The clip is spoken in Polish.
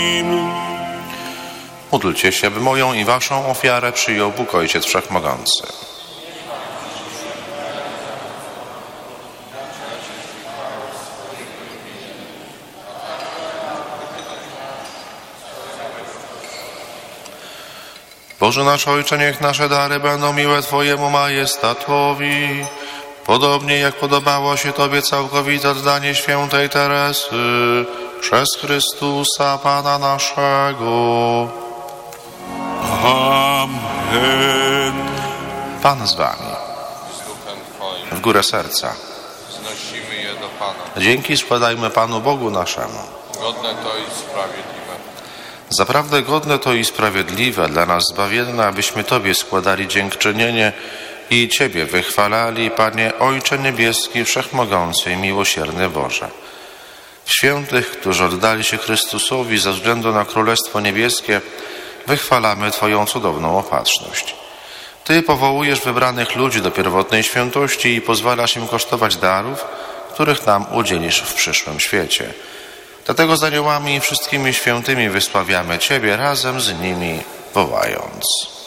Módlcie się, by moją i waszą ofiarę przyjął Bóg Ojciec Wszechmogący. Boże nasz Ojcze, niech nasze dary będą miłe Twojemu majestatowi, podobnie jak podobało się Tobie całkowite oddanie świętej Teresy przez Chrystusa Pana naszego. Amen. Pan z Wami. W górę serca. Wznosimy je do Pana. Dzięki składajmy Panu Bogu naszemu. Godne to i sprawiedliwe. Zaprawdę godne to i sprawiedliwe, dla nas zbawienne, abyśmy Tobie składali dziękczynienie i Ciebie wychwalali, Panie Ojcze Niebieski, Wszechmogący i miłosierny Boże. Świętych, którzy oddali się Chrystusowi ze względu na Królestwo Niebieskie, wychwalamy Twoją cudowną opatrzność. Ty powołujesz wybranych ludzi do pierwotnej świętości i pozwalasz im kosztować darów, których nam udzielisz w przyszłym świecie. Dlatego z aniołami i wszystkimi świętymi wysławiamy Ciebie razem z nimi, wołając: